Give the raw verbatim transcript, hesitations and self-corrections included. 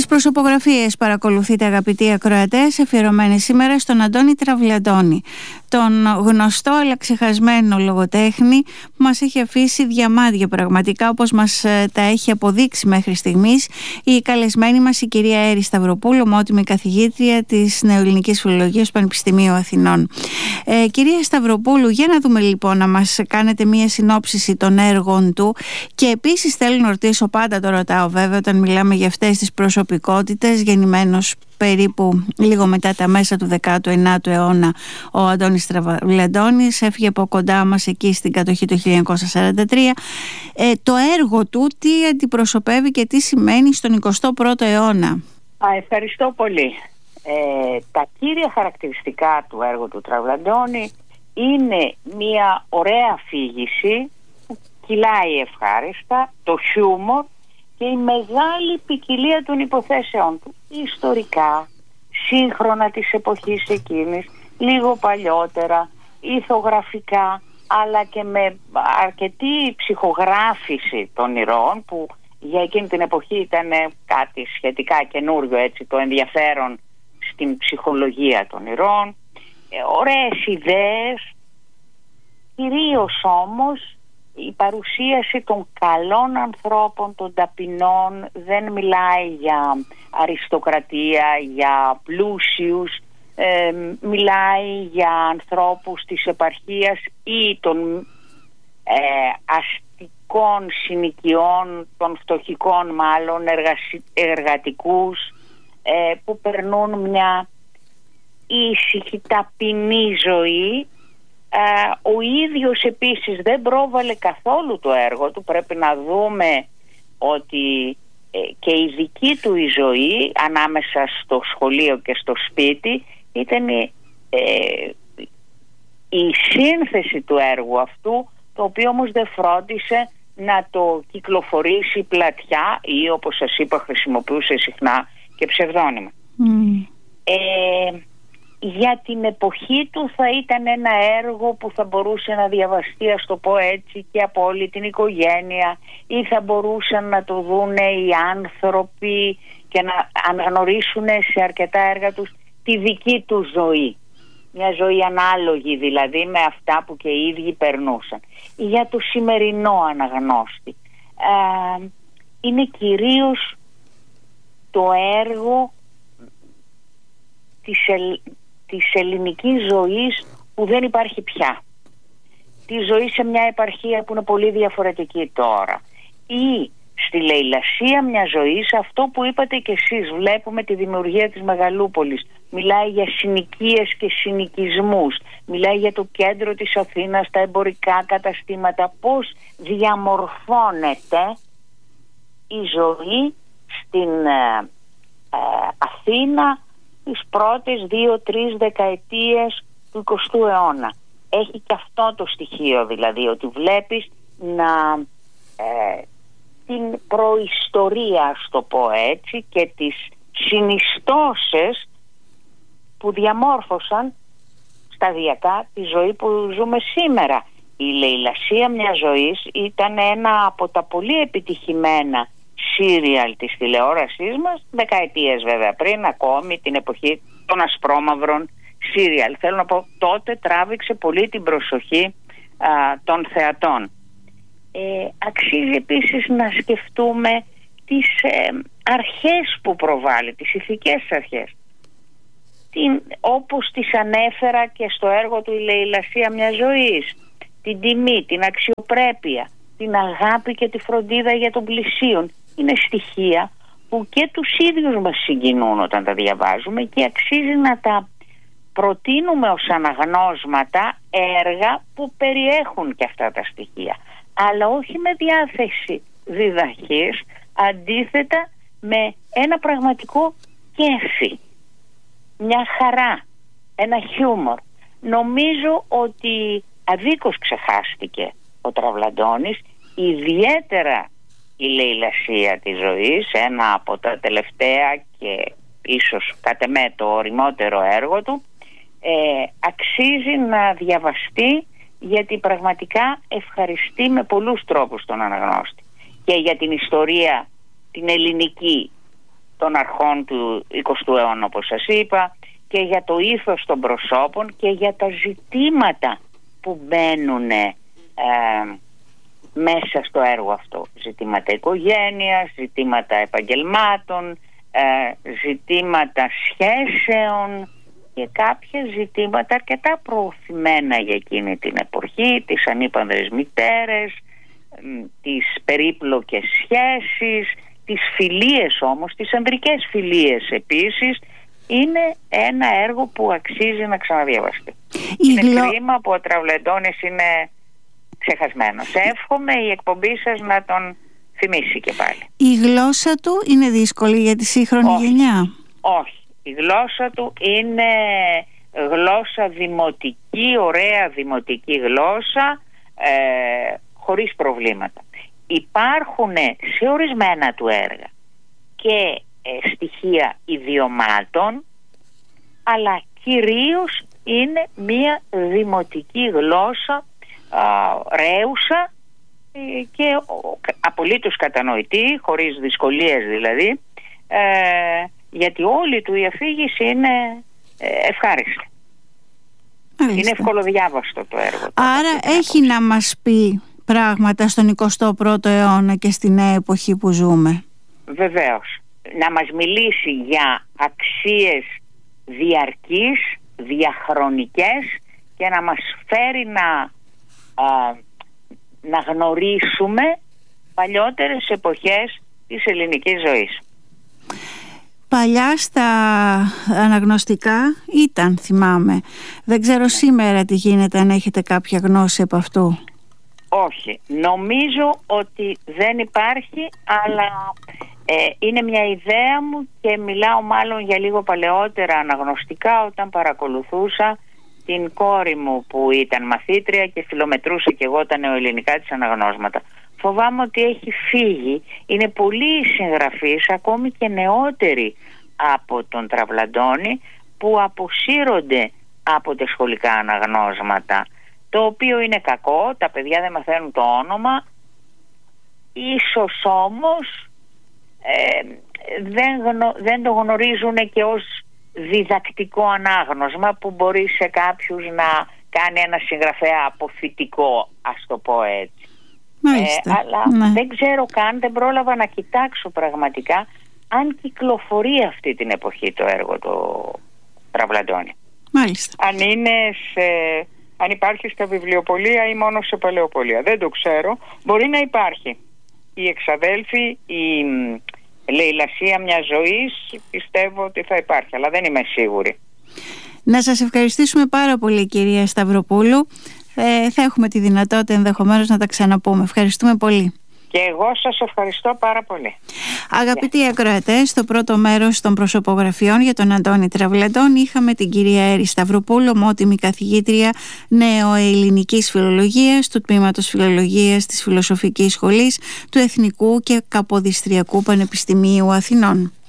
Τις προσωπογραφίες παρακολουθείτε, αγαπητοί ακροατές, αφιερωμένες σήμερα στον Αντώνη Τραβλαντώνη, τον γνωστό αλλά ξεχασμένο λογοτέχνη που μας έχει αφήσει διαμάδια πραγματικά, όπως μας τα έχει αποδείξει μέχρι στιγμής η καλεσμένη μας, η κυρία Έρη Σταυροπούλου, ομότιμη καθηγήτρια της Νεοελληνικής Φιλολογίας του Πανεπιστημίου Αθηνών. Ε, κυρία Σταυροπούλου, για να δούμε λοιπόν, να μας κάνετε μία συνόψιση των έργων του, και επίσης θέλω να ρωτήσω, πάντα το ρωτάω βέβαια όταν μιλάμε για αυτές τις προσωπικότητες, γεννημένος περίπου λίγο μετά τα μέσα του δέκατου ενάτου αιώνα ο Αντώνης Τραβλαντώνης, έφυγε από κοντά μας εκεί στην κατοχή του χίλια εννιακόσια σαράντα τρία. Ε, το έργο του τι αντιπροσωπεύει και τι σημαίνει στον εικοστό πρώτο αιώνα? Α, ευχαριστώ πολύ. Ε, τα κύρια χαρακτηριστικά του έργου του Τραβλαντώνη είναι μια ωραία αφήγηση που κυλάει ευχάριστα, το χιούμορ και η μεγάλη ποικιλία των υποθέσεων του, ιστορικά, σύγχρονα της εποχής εκείνης, λίγο παλιότερα, ηθογραφικά, αλλά και με αρκετή ψυχογράφηση των ηρώων, που για εκείνη την εποχή ήταν κάτι σχετικά καινούριο, έτσι, το ενδιαφέρον στην ψυχολογία των ηρώων, ε, ωραίες ιδέες, κυρίως όμως η παρουσίαση των καλών ανθρώπων, των ταπεινών. Δεν μιλάει για αριστοκρατία, για πλούσιους, ε, μιλάει για ανθρώπους της επαρχίας ή των ε, αστικών συνοικιών, των φτωχικών μάλλον, εργασι, εργατικούς, ε, που περνούν μια ήσυχη ταπεινή ζωή. Ο ίδιος επίσης δεν πρόβαλε καθόλου το έργο του. Πρέπει να δούμε ότι και η δική του η ζωή ανάμεσα στο σχολείο και στο σπίτι ήταν ε, η σύνθεση του έργου αυτού, το οποίο όμως δεν φρόντισε να το κυκλοφορήσει πλατιά, ή όπως σας είπα χρησιμοποιούσε συχνά και ψευδόνυμα. Mm. Ε, για την εποχή του θα ήταν ένα έργο που θα μπορούσε να διαβαστεί, ας το πω έτσι, και από όλη την οικογένεια, ή θα μπορούσαν να το δούνε οι άνθρωποι και να αναγνωρίσουν σε αρκετά έργα τους τη δική του ζωή. Μια ζωή ανάλογη δηλαδή με αυτά που και οι ίδιοι περνούσαν. Για το σημερινό αναγνώστη ε, είναι κυρίως το έργο της, ελ, της ελληνικής ζωής που δεν υπάρχει πια. Τη ζωή σε μια επαρχία που είναι πολύ διαφορετική τώρα, ή στη λαιλασία μια ζωής, αυτό που είπατε κι εσείς. Βλέπουμε τη δημιουργία της Μεγαλούπολης. Μιλάει για συνοικίες και συνοικισμούς. Μιλάει για το κέντρο της Αθήνας, τα εμπορικά καταστήματα. Πώς διαμορφώνεται η ζωή στην ε, ε, Αθήνα τις πρώτες δύο-τρεις δεκαετίες του εικοστού αιώνα. Έχει και αυτό το στοιχείο, δηλαδή, ότι βλέπεις να... Ε, την προϊστορία, ας το πω έτσι, και τις συνιστώσεις που διαμόρφωσαν σταδιακά τη ζωή που ζούμε σήμερα. Η λαιλασία μιας ζωής ήταν ένα από τα πολύ επιτυχημένα σύριαλ της τηλεόρασής μας, δεκαετίες βέβαια πριν, ακόμη την εποχή των ασπρόμαυρων σύριαλ. Θέλω να πω, τότε τράβηξε πολύ την προσοχή α, των θεατών. Ε, αξίζει επίσης να σκεφτούμε τις ε, αρχές που προβάλλει, τις ηθικές αρχές. Την, όπως τις ανέφερα και στο έργο του «Η λαιλασία μιας ζωής», την τιμή, την αξιοπρέπεια, την αγάπη και τη φροντίδα για τον πλησίον. Είναι στοιχεία που και τους ίδιους μας συγκινούν όταν τα διαβάζουμε, και αξίζει να τα προτείνουμε ως αναγνώσματα έργα που περιέχουν και αυτά τα στοιχεία, αλλά όχι με διάθεση διδαχής, αντίθετα με ένα πραγματικό κέφι, μια χαρά, ένα χιούμορ. Νομίζω ότι αδίκως ξεχάστηκε ο Τραβλαντώνης, ιδιαίτερα η λαιλασία της ζωής, ένα από τα τελευταία και ίσως κατ' εμέ το οριμότερο έργο του. ε, αξίζει να διαβαστεί, γιατί πραγματικά ευχαριστεί με πολλούς τρόπους τον αναγνώστη, και για την ιστορία την ελληνική των αρχών του εικοστού αιώνα, όπως σας είπα, και για το ήθος των προσώπων και για τα ζητήματα που μπαίνουν ε, μέσα στο έργο αυτό. Ζητήματα οικογένειας, ζητήματα επαγγελμάτων, ε, ζητήματα σχέσεων και κάποια ζητήματα αρκετά προωθημένα για εκείνη την εποχή, τις ανήπανδρες μητέρες, τις περίπλοκες σχέσεις, τις φιλίες όμως, τις ανδρικές φιλίες επίσης. Είναι ένα έργο που αξίζει να ξαναδιαβαστεί. Η είναι γλω... κρίμα που ο Τραβλεντώνης είναι ξεχασμένος. Εύχομαι η εκπομπή σας να τον θυμίσει και πάλι. Η γλώσσα του είναι δύσκολη για τη σύγχρονη Όχι. γενιά? Όχι. Η γλώσσα του είναι γλώσσα δημοτική, ωραία δημοτική γλώσσα, ε, χωρίς προβλήματα. Υπάρχουν σε ορισμένα του έργα και ε, στοιχεία ιδιωμάτων, αλλά κυρίως είναι μια δημοτική γλώσσα, α, ρέουσα ε, και ο, απολύτως κατανοητή, χωρίς δυσκολίες δηλαδή, ε, γιατί όλη του η αφήγηση είναι ε, ευχάριστη. Μάλιστα. Είναι ευκολοδιάβαστο το έργο. Άρα έχει να μας πει πράγματα στον εικοστό πρώτο αιώνα και στην εποχή που ζούμε. Βεβαίως. Να μας μιλήσει για αξίες διαρκείς, διαχρονικές και να μας φέρει να, α, να γνωρίσουμε παλιότερες εποχές της ελληνικής ζωής. Παλιά στα αναγνωστικά ήταν, θυμάμαι. Δεν ξέρω σήμερα τι γίνεται, αν έχετε κάποια γνώση από αυτού. Όχι. Νομίζω ότι δεν υπάρχει, αλλά ε, είναι μια ιδέα μου και μιλάω μάλλον για λίγο παλαιότερα αναγνωστικά, όταν παρακολουθούσα την κόρη μου που ήταν μαθήτρια και φιλομετρούσα και εγώ τα νεοελληνικά της αναγνώσματα. Φοβάμαι ότι έχει φύγει. Είναι πολλοί συγγραφείς, ακόμη και νεότεροι από τον Τραβλαντώνη, που αποσύρονται από τα σχολικά αναγνώσματα, το οποίο είναι κακό. Τα παιδιά δεν μαθαίνουν το όνομα. Ίσως όμως ε, δεν, γνω, δεν το γνωρίζουν και ως διδακτικό ανάγνωσμα, που μπορεί σε κάποιους να κάνει ένα συγγραφέα αποθητικό, ας το πω έτσι. Ε, αλλά ναι. δεν ξέρω καν, δεν πρόλαβα να κοιτάξω πραγματικά αν κυκλοφορεί αυτή την εποχή το έργο του Τραβλαντώνη. Μάλιστα. Αν είναι σε, αν υπάρχει στα βιβλιοπωλεία ή μόνο σε παλαιοπωλεία. Δεν το ξέρω. Μπορεί να υπάρχει. Η Εξαδέλφη, η Λαιλασία μιας ζωής, πιστεύω ότι θα υπάρχει, αλλά δεν είμαι σίγουρη. Να σας ευχαριστήσουμε πάρα πολύ, κυρία Σταυροπούλου. Ε, θα έχουμε τη δυνατότητα ενδεχομένως να τα ξαναπούμε. Ευχαριστούμε πολύ. Και εγώ σας ευχαριστώ πάρα πολύ. Αγαπητοί yeah. ακροατές, στο πρώτο μέρος των προσωπογραφιών για τον Αντώνη Τραβλαντώνη είχαμε την κυρία Έρη Σταυροπούλου, ομότιμη καθηγήτρια νεοελληνικής φιλολογίας του Τμήματος Φιλολογίας της Φιλοσοφικής Σχολής του Εθνικού και Καποδιστριακού Πανεπιστημίου Αθηνών.